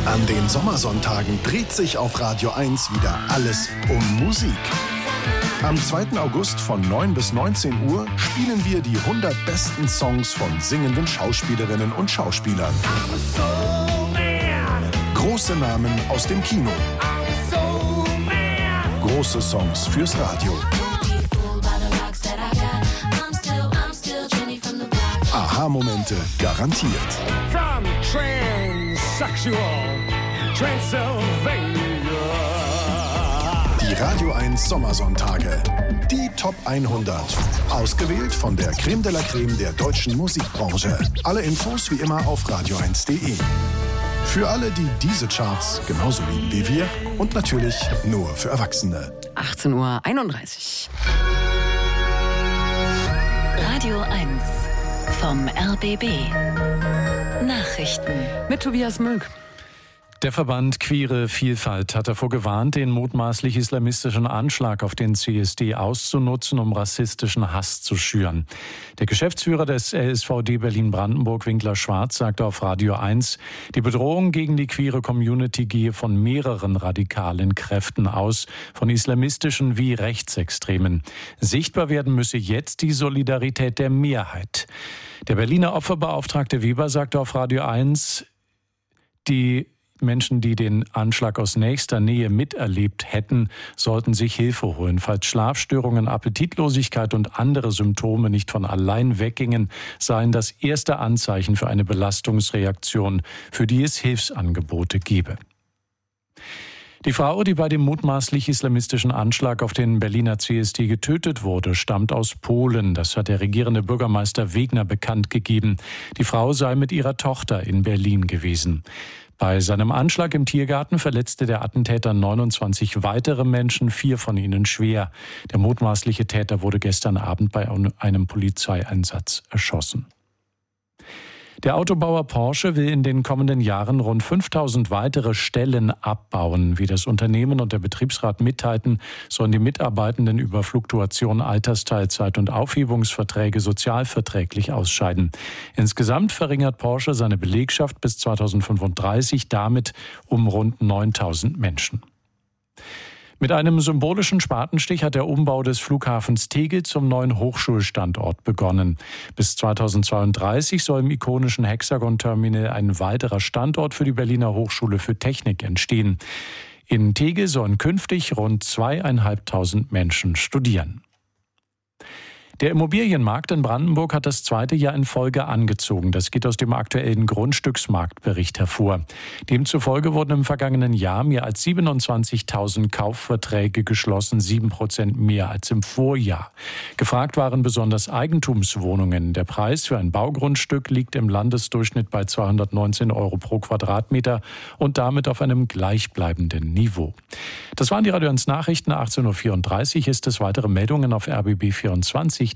An den Sommersonntagen dreht sich auf Radio 1 wieder alles um Musik. Am 2. August von 9 bis 19 Uhr spielen wir die 100 besten Songs von singenden Schauspielerinnen und Schauspielern. Große Namen aus dem Kino. Große Songs fürs Radio. Aha-Momente garantiert. From Transsexual Transylvania. Die Radio 1 Sommersonntage. Die Top 100. Ausgewählt von der Creme de la Creme der deutschen Musikbranche. Alle Infos wie immer auf radio1.de. Für alle, die diese Charts genauso lieben wie wir und natürlich nur für Erwachsene. 18:31 Uhr. Radio 1 vom RBB. Nachrichten. Mit Tobias Mülk. Der Verband Queere Vielfalt hat davor gewarnt, den mutmaßlich islamistischen Anschlag auf den CSD auszunutzen, um rassistischen Hass zu schüren. Der Geschäftsführer des LSVD Berlin-Brandenburg, Winkler Schwarz, sagte auf Radio 1, die Bedrohung gegen die queere Community gehe von mehreren radikalen Kräften aus, von islamistischen wie rechtsextremen. Sichtbar werden müsse jetzt die Solidarität der Mehrheit. Der Berliner Opferbeauftragte Weber sagte auf Radio 1, die Menschen, die den Anschlag aus nächster Nähe miterlebt hätten, sollten sich Hilfe holen. Falls Schlafstörungen, Appetitlosigkeit und andere Symptome nicht von allein weggingen, seien das erste Anzeichen für eine Belastungsreaktion, für die es Hilfsangebote gebe. Die Frau, die bei dem mutmaßlich islamistischen Anschlag auf den Berliner CSD getötet wurde, stammt aus Polen. Das hat der regierende Bürgermeister Wegner bekannt gegeben. Die Frau sei mit ihrer Tochter in Berlin gewesen. Bei seinem Anschlag im Tiergarten verletzte der Attentäter 29 weitere Menschen, 4 von ihnen schwer. Der mutmaßliche Täter wurde gestern Abend bei einem Polizeieinsatz erschossen. Der Autobauer Porsche will in den kommenden Jahren rund 5.000 weitere Stellen abbauen. Wie das Unternehmen und der Betriebsrat mitteilten, sollen die Mitarbeitenden über Fluktuation, Altersteilzeit und Aufhebungsverträge sozialverträglich ausscheiden. Insgesamt verringert Porsche seine Belegschaft bis 2035 damit um rund 9.000 Menschen. Mit einem symbolischen Spatenstich hat der Umbau des Flughafens Tegel zum neuen Hochschulstandort begonnen. Bis 2032 soll im ikonischen Hexagon-Terminal ein weiterer Standort für die Berliner Hochschule für Technik entstehen. In Tegel sollen künftig rund 2.500 Menschen studieren. Der Immobilienmarkt in Brandenburg hat das 2. Jahr in Folge angezogen. Das geht aus dem aktuellen Grundstücksmarktbericht hervor. Demzufolge wurden im vergangenen Jahr mehr als 27.000 Kaufverträge geschlossen, 7% mehr als im Vorjahr. Gefragt waren besonders Eigentumswohnungen. Der Preis für ein Baugrundstück liegt im Landesdurchschnitt bei 219 € pro Quadratmeter und damit auf einem gleichbleibenden Niveau. Das waren die Radio 1 Nachrichten. 18:34 Uhr ist es. Weitere Meldungen auf rbb24.de.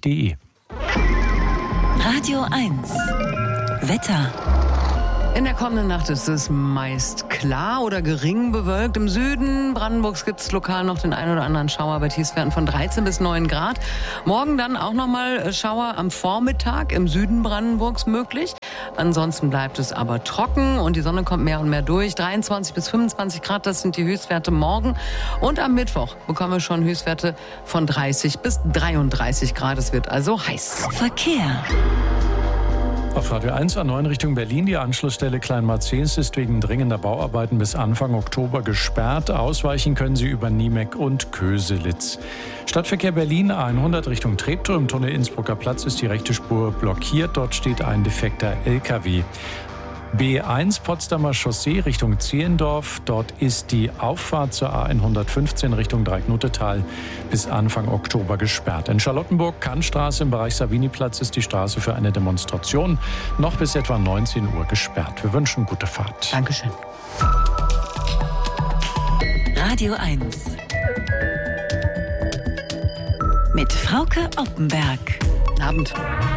Radio 1 Wetter. In der kommenden Nacht ist es meist klar oder gering bewölkt. Im Süden Brandenburgs gibt es lokal noch den einen oder anderen Schauer bei Tiefstwerten von 13 bis 9 Grad. Morgen dann auch nochmal Schauer am Vormittag im Süden Brandenburgs möglich. Ansonsten bleibt es aber trocken und die Sonne kommt mehr und mehr durch. 23 bis 25 Grad, das sind die Höchstwerte morgen. Und am Mittwoch bekommen wir schon Höchstwerte von 30 bis 33 Grad. Es wird also heiß. Verkehr. Auf Radio 1 A9 Richtung Berlin. Die Anschlussstelle Kleinmarzens ist wegen dringender Bauarbeiten bis Anfang Oktober gesperrt. Ausweichen können Sie über Niemek und Köselitz. Stadtverkehr Berlin A100 Richtung Treptow. Im Tunnel Innsbrucker Platz ist die rechte Spur blockiert. Dort steht ein defekter LKW. B1 Potsdamer Chaussee Richtung Zehlendorf. Dort ist die Auffahrt zur A115 Richtung Dreiecknotetal bis Anfang Oktober gesperrt. In Charlottenburg, Kantstraße im Bereich Saviniplatz ist die Straße für eine Demonstration noch bis etwa 19 Uhr gesperrt. Wir wünschen gute Fahrt. Dankeschön. Radio 1 mit Frauke Oppenberg. Guten Abend.